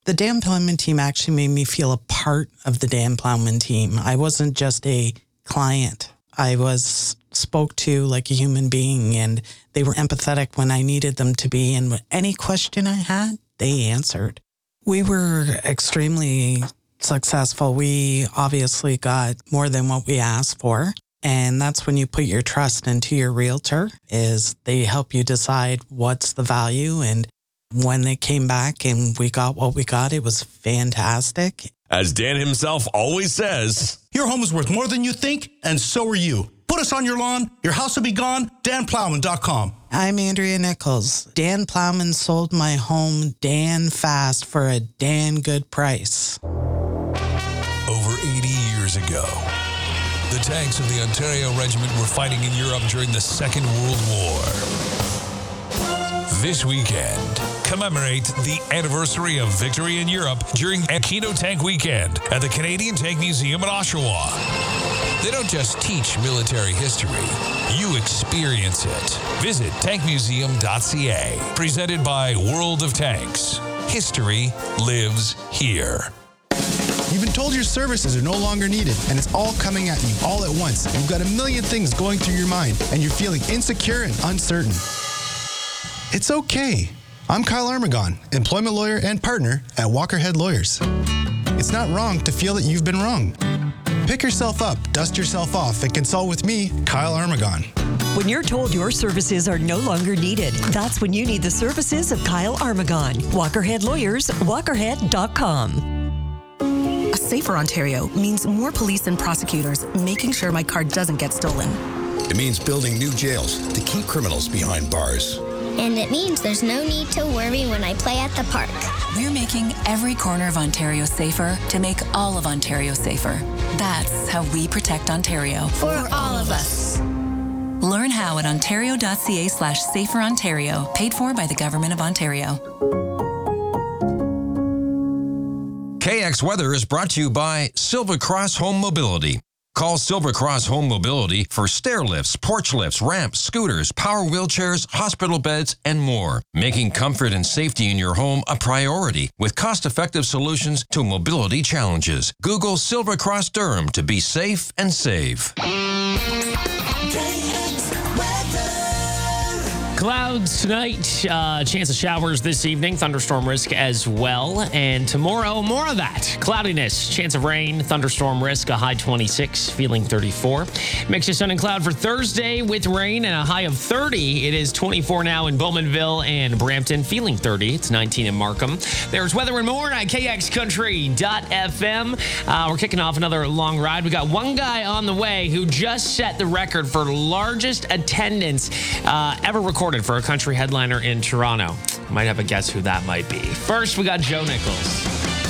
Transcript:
The Dan Plowman team actually made me feel a part of the Dan Plowman team. I wasn't just a client. I was spoke to like a human being, and they were empathetic when I needed them to be. And any question I had, they answered. We were extremely successful. We obviously got more than what we asked for. And that's when you put your trust into your realtor, is they help you decide what's the value. And when they came back and we got what we got, it was fantastic. As Dan himself always says, your home is worth more than you think, and so are you. Put us on your lawn, your house will be gone, danplowman.com. I'm Andrea Nichols. Dan Plowman sold my home Dan fast for a Dan good price. Over 80 years ago, the tanks of the Ontario Regiment were fighting in Europe during the Second World War. This weekend, commemorate the anniversary of victory in Europe during Aquino Tank Weekend at the Canadian Tank Museum in Oshawa. They don't just teach military history, you experience it. Visit tankmuseum.ca. Presented by World of Tanks. History lives here. You've been told your services are no longer needed, and it's all coming at you all at once. You've got a million things going through your mind, and you're feeling insecure and uncertain. It's okay. I'm Kyle Armagon, employment lawyer and partner at Walkerhead Lawyers. It's not wrong to feel that you've been wrong. Pick yourself up, dust yourself off, and consult with me, Kyle Armagon. When you're told your services are no longer needed, that's when you need the services of Kyle Armagon. Walkerhead Lawyers, walkerhead.com. A safer Ontario means more police and prosecutors making sure my car doesn't get stolen. It means building new jails to keep criminals behind bars. And it means there's no need to worry when I play at the park. We're making every corner of Ontario safer to make all of Ontario safer. That's how we protect Ontario. For all of us. Learn how at ontario.ca/saferontario, paid for by the Government of Ontario. KX Weather is brought to you by Silver Cross Home Mobility. Call Silver Cross Home Mobility for stair lifts, porch lifts, ramps, scooters, power wheelchairs, hospital beds, and more. Making comfort and safety in your home a priority with cost-effective solutions to mobility challenges. Google Silver Cross Durham to be safe and save. Clouds tonight, chance of showers this evening, thunderstorm risk as well. And tomorrow, more of that. Cloudiness, chance of rain, thunderstorm risk, a high 26, feeling 34. Mix of sun and cloud for Thursday with rain and a high of 30. It is 24 now in Bowmanville and Brampton, feeling 30. It's 19 in Markham. There's weather and more at kxcountry.fm. We're kicking off another long ride. We got one guy on the way who just set the record for largest attendance ever recorded for a country headliner in Toronto. Might have a guess who that might be. First, we got Joe Nichols.